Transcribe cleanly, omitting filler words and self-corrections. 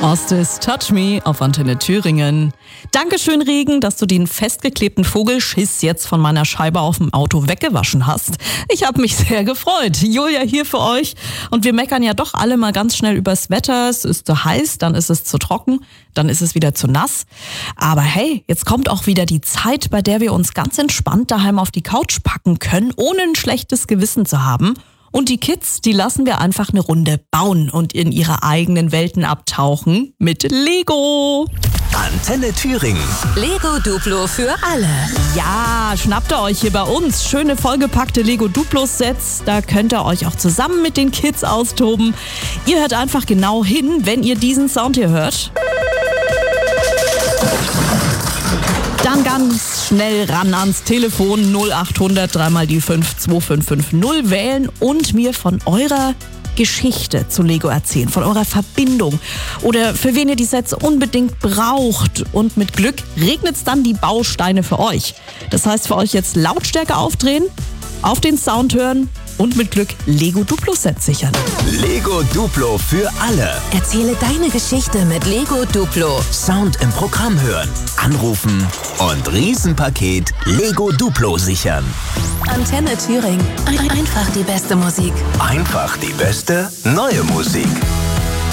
Ostis Touch Me auf Antenne Thüringen. Dankeschön, Regen, dass du den festgeklebten Vogelschiss jetzt von meiner Scheibe auf dem Auto weggewaschen hast. Ich habe mich sehr gefreut. Julia hier für euch. Und wir meckern ja doch alle mal ganz schnell übers Wetter. Es ist zu heiß, dann ist es zu trocken, dann ist es wieder zu nass. Aber hey, jetzt kommt auch wieder die Zeit, bei der wir uns ganz entspannt daheim auf die Couch packen können, ohne ein schlechtes Gewissen zu haben. Und die Kids, die lassen wir einfach eine Runde bauen und in ihre eigenen Welten abtauchen mit Lego. Antenne Thüringen. Lego Duplo für alle. Ja, schnappt ihr euch hier bei uns schöne vollgepackte Lego Duplo-Sets. Da könnt ihr euch auch zusammen mit den Kids austoben. Ihr hört einfach genau hin, wenn ihr diesen Sound hier hört. Dann ganz schnell ran ans Telefon 0800 3 mal die 5 2550 wählen und mir von eurer Geschichte zu Lego erzählen, von eurer Verbindung oder für wen ihr die Sets unbedingt braucht. Und mit Glück regnet's dann die Bausteine für euch. Das heißt für euch jetzt Lautstärke aufdrehen, auf den Sound hören und mit Glück Lego Duplo-Set sichern. Lego Duplo für alle. Erzähle deine Geschichte mit Lego Duplo. Sound im Programm hören, anrufen und Riesenpaket Lego Duplo sichern. Antenne Thüringen. Einfach die beste Musik. Einfach die beste neue Musik.